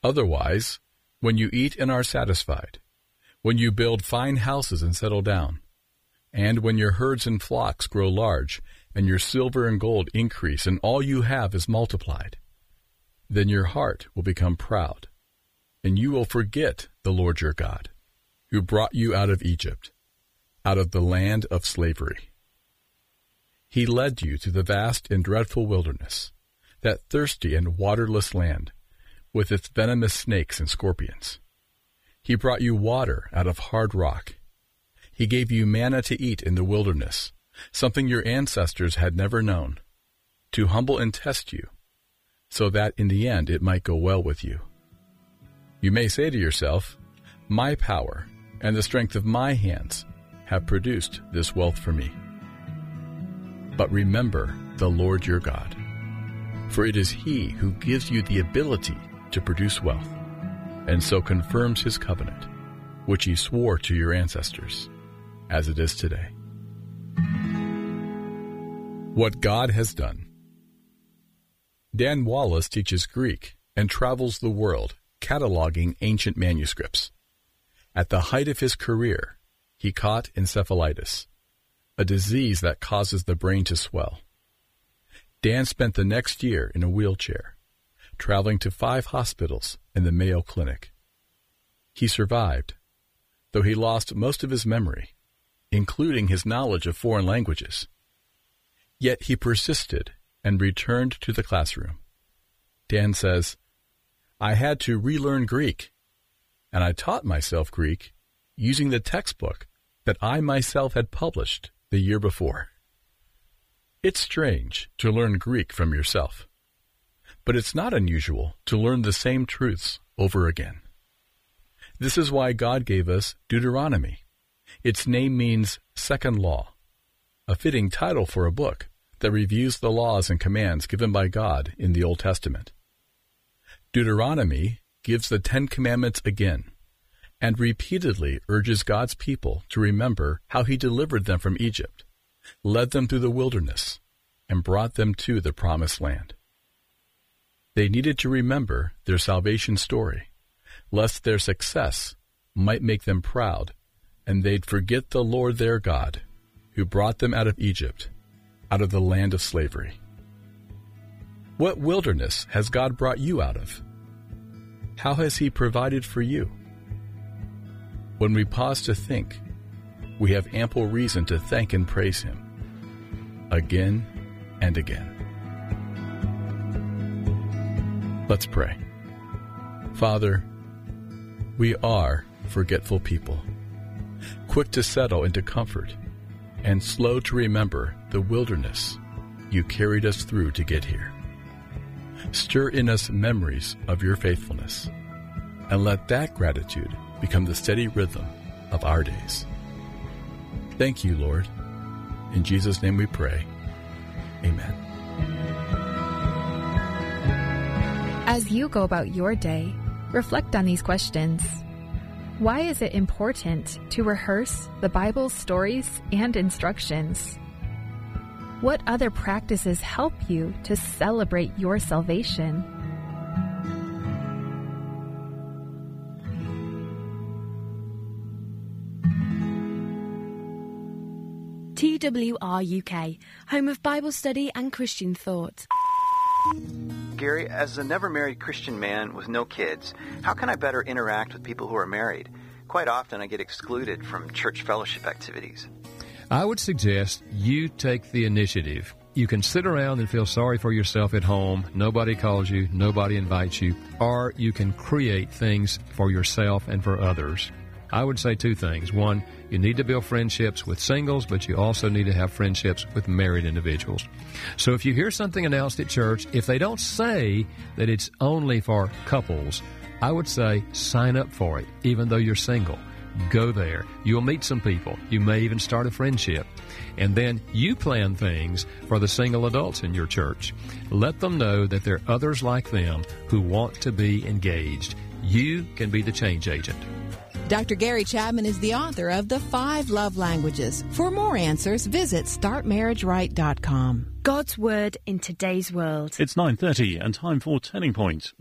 Otherwise, when you eat and are satisfied, when you build fine houses and settle down, and when your herds and flocks grow large, and your silver and gold increase, and all you have is multiplied, then your heart will become proud, and you will forget the Lord your God, who brought you out of Egypt, out of the land of slavery. He led you through the vast and dreadful wilderness, that thirsty and waterless land, with its venomous snakes and scorpions. He brought you water out of hard rock. He gave you manna to eat in the wilderness, something your ancestors had never known, to humble and test you, so that in the end it might go well with you. You may say to yourself, "My power and the strength of my hands have produced this wealth for me." But remember the Lord your God, for it is He who gives you the ability to produce wealth, and so confirms His covenant, which He swore to your ancestors, as it is today. What God has done. Dan Wallace teaches Greek and travels the world cataloging ancient manuscripts. At the height of his career, he caught encephalitis, a disease that causes the brain to swell. Dan spent the next year in a wheelchair, traveling to 5 hospitals and the Mayo Clinic. He survived, though he lost most of his memory, including his knowledge of foreign languages. Yet he persisted and returned to the classroom. Dan says, "I had to relearn Greek, and I taught myself Greek using the textbook that I myself had published the year before." It's strange to learn Greek from yourself, but it's not unusual to learn the same truths over again. This is why God gave us Deuteronomy. Its name means second law, a fitting title for a book that reviews the laws and commands given by God in the Old Testament. Deuteronomy gives the 10 Commandments again and repeatedly urges God's people to remember how He delivered them from Egypt, led them through the wilderness, and brought them to the Promised Land. They needed to remember their salvation story, lest their success might make them proud, and they'd forget the Lord their God, who brought them out of Egypt, out of the land of slavery. What wilderness has God brought you out of? How has He provided for you? When we pause to think, we have ample reason to thank and praise Him again and again. Let's pray. Father, we are forgetful people, quick to settle into comfort, and slow to remember the wilderness You carried us through to get here. Stir in us memories of Your faithfulness, and let that gratitude become the steady rhythm of our days. Thank You, Lord. In Jesus' name we pray. Amen. As you go about your day, reflect on these questions. Why is it important to rehearse the Bible's stories and instructions? What other practices help you to celebrate your salvation? TWR UK, home of Bible study and Christian thought. Gary, as a never-married Christian man with no kids, how can I better interact with people who are married? Quite often I get excluded from church fellowship activities. I would suggest you take the initiative. You can sit around and feel sorry for yourself at home. Nobody calls you, nobody invites you. Or you can create things for yourself and for others. I would say 2 things. 1, you need to build friendships with singles, but you also need to have friendships with married individuals. So if you hear something announced at church, if they don't say that it's only for couples, I would say sign up for it, even though you're single. Go there. You'll meet some people. You may even start a friendship. And then you plan things for the single adults in your church. Let them know that there are others like them who want to be engaged. You can be the change agent. Dr. Gary Chapman is the author of The 5 Love Languages. For more answers, visit StartMarriageRight.com. God's Word in today's world. It's 9:30 and time for Turning Point.